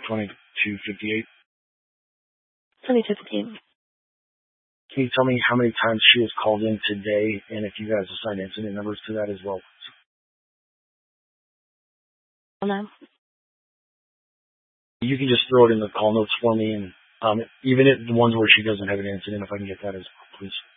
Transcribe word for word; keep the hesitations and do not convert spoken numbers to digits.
twenty-two fifty-eight. twenty-two fifty-eight. Can you tell me how many times she has called in today, and if you guys assigned incident numbers to that as well? No. You can just throw it in the call notes for me, and um, even if the ones where she doesn't have an incident, if I can get that as well, please.